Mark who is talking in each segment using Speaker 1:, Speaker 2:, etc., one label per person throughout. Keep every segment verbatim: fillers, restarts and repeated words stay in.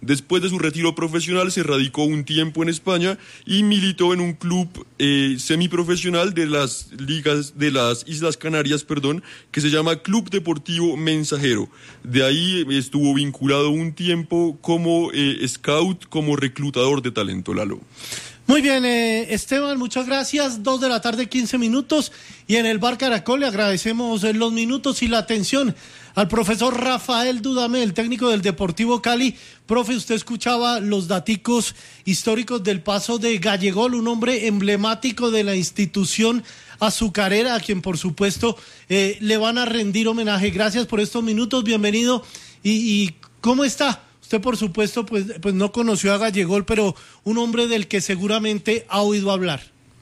Speaker 1: Después de su retiro profesional se radicó un tiempo en España y militó en un club eh, semiprofesional de las ligas de las Islas Canarias, perdón, que se llama Club Deportivo Mensajero. De ahí estuvo vinculado un tiempo como eh, scout, como reclutador de talento, Lalo.
Speaker 2: Muy bien, eh, Esteban, muchas gracias. Dos de la tarde, quince minutos. Y en el Bar Caracol le agradecemos eh, los minutos y la atención al profesor Rafael Dudamel, técnico del Deportivo Cali. Profe, usted escuchaba los daticos históricos del paso de Gallegol, un hombre emblemático de la institución azucarera, a quien por supuesto eh, le van a rendir homenaje. Gracias por estos minutos, bienvenido. ¿Y, y cómo está? Usted, por supuesto, pues, pues no conoció a Gallegol, pero un hombre del que seguramente ha oído hablar.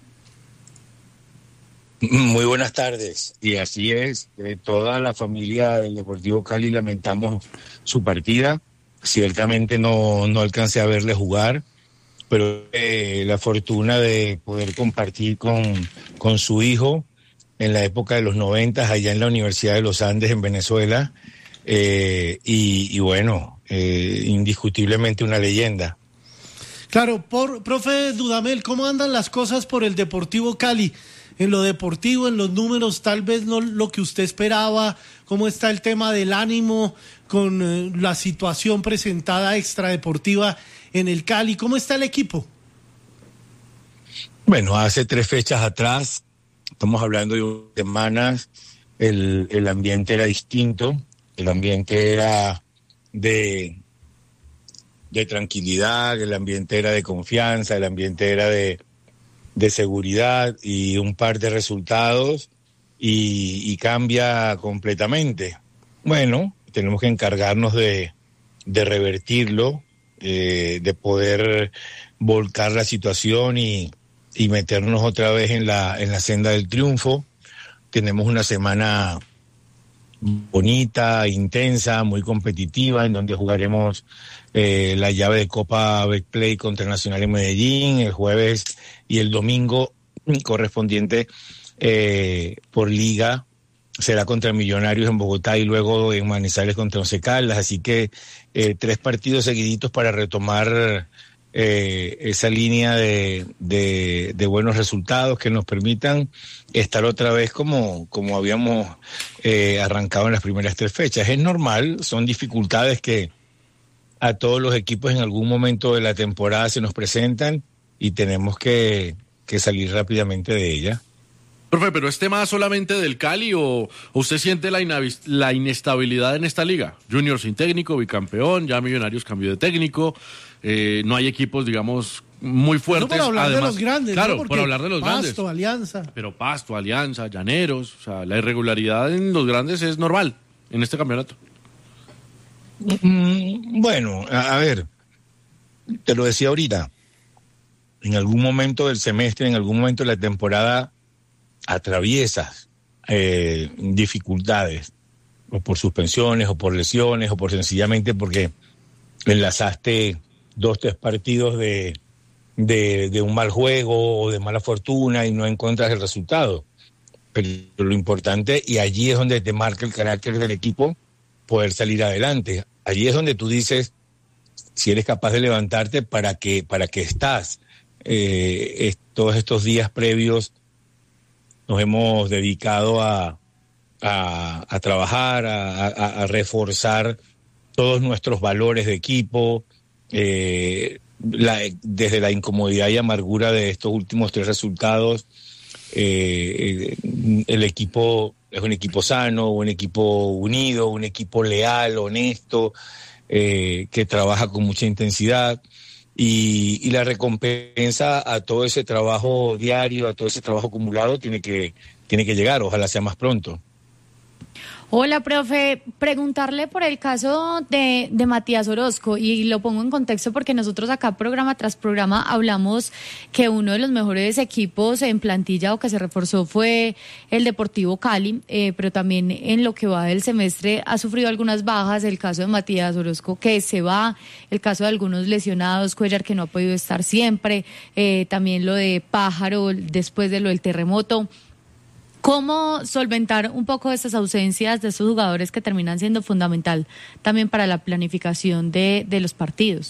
Speaker 3: Muy buenas tardes. Y así es, de toda la familia del Deportivo Cali lamentamos su partida. Ciertamente no, no alcancé a verle jugar, pero eh, la fortuna de poder compartir con, con su hijo en la época de los noventas allá en la Universidad de los Andes en Venezuela. Eh, y, y bueno, eh, indiscutiblemente una leyenda.
Speaker 2: Claro, por, profe Dudamel, ¿cómo andan las cosas por el Deportivo Cali? En lo deportivo, en los números, tal vez no lo que usted esperaba. ¿Cómo está el tema del ánimo con eh, la situación presentada extradeportiva en el Cali? ¿Cómo está el equipo?
Speaker 3: Bueno, hace tres fechas atrás, estamos hablando de semanas, el, el ambiente era distinto. El ambiente era de, de tranquilidad, el ambiente era de confianza, el ambiente era de, de seguridad y un par de resultados y, y cambia completamente. Bueno, tenemos que encargarnos de, de revertirlo, eh, de poder volcar la situación y, y meternos otra vez en la, en la senda del triunfo. Tenemos una semana bonita, intensa, muy competitiva, en donde jugaremos eh, la llave de Copa Betplay contra Nacional en Medellín, el jueves y el domingo correspondiente eh, por liga será contra Millonarios en Bogotá y luego en Manizales contra Once Caldas, así que eh, tres partidos seguiditos para retomar eh, esa línea de, de, de buenos resultados que nos permitan estar otra vez como, como habíamos eh, arrancado en las primeras tres fechas. Es normal, son dificultades que a todos los equipos en algún momento de la temporada se nos presentan y tenemos que, que salir rápidamente de ella.
Speaker 4: Profe, ¿pero es tema solamente del Cali o, o usted siente la, inavis- la inestabilidad en esta liga? Junior sin técnico, bicampeón, ya Millonarios cambió de técnico, eh, no hay equipos, digamos, muy fuertes.
Speaker 2: No por hablar
Speaker 4: además,
Speaker 2: de los grandes,
Speaker 4: claro,
Speaker 2: ¿no?
Speaker 4: por hablar de los
Speaker 2: Pasto,
Speaker 4: grandes.
Speaker 2: Pasto, Alianza.
Speaker 4: Pero Pasto, Alianza, Llaneros, o sea, la irregularidad en los grandes es normal en este campeonato.
Speaker 3: Mm, bueno, a, a ver, te lo decía ahorita, en algún momento del semestre, en algún momento de la temporada, atraviesas eh, dificultades, o por suspensiones, o por lesiones, o por sencillamente porque enlazaste dos, tres partidos de, de, de un mal juego o de mala fortuna y no encuentras el resultado. Pero lo importante, y allí es donde te marca el carácter del equipo, poder salir adelante. Allí es donde tú dices si eres capaz de levantarte para que, para que estás. Eh, es, todos estos días previos nos hemos dedicado a, a, a trabajar, a, a, a reforzar todos nuestros valores de equipo, eh, la, desde la incomodidad y amargura de estos últimos tres resultados. Eh, el equipo es un equipo sano, un equipo unido, un equipo leal, honesto, eh, que trabaja con mucha intensidad. Y, y la recompensa a todo ese trabajo diario, a todo ese trabajo acumulado, tiene que, tiene que llegar, ojalá sea más pronto.
Speaker 5: Hola, profe, preguntarle por el caso de, de Matías Orozco, y lo pongo en contexto porque nosotros acá programa tras programa hablamos que uno de los mejores equipos en plantilla o que se reforzó fue el Deportivo Cali, eh, pero también en lo que va del semestre ha sufrido algunas bajas, el caso de Matías Orozco que se va, el caso de algunos lesionados, Cuellar que no ha podido estar siempre, eh, también lo de Pájaro después de lo del terremoto. ¿Cómo solventar un poco estas ausencias de estos jugadores que terminan siendo fundamental también para la planificación de, de los partidos?